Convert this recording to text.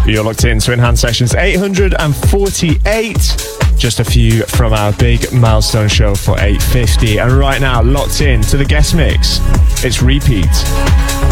You're locked in to Enhanced Sessions 848. Just a few from our big milestone show for 850. And right now, locked in to the guest mix. It's Repeat.